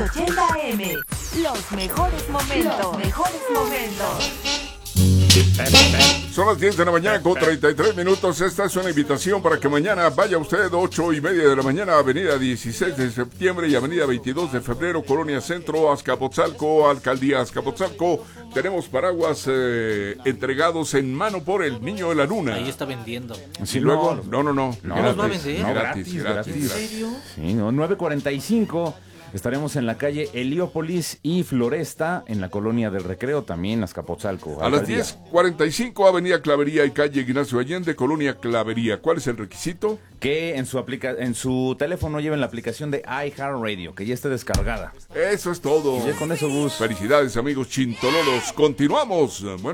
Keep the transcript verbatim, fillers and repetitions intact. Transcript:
ochenta A M, los mejores momentos, los mejores momentos. Son las diez de la mañana con treinta y tres minutos. Esta es una invitación para que mañana vaya usted ocho y media de la mañana, avenida dieciséis de septiembre y avenida veintidós de febrero, Colonia Centro, Azcapotzalco, Alcaldía Azcapotzalco. Tenemos paraguas eh, entregados en mano por el Niño de la Luna. Ahí está vendiendo. Sí, y luego, no, no, no. No, gratis, los va a vender. no, gratis, gratis, gratis. gratis. ¿En serio? Sí, no, nueve cuarenta y cinco. Estaremos en la calle Heliópolis y Floresta, en la colonia del Recreo, también Azcapotzalco. A las diez cuarenta y cinco, avenida Clavería y calle Ignacio Allende, colonia Clavería. ¿Cuál es el requisito? Que en su aplica en su teléfono lleven la aplicación de iHeartRadio, que ya esté descargada. Eso es todo. Y ya con eso, Gus. Felicidades, amigos chintololos. Continuamos. Bueno,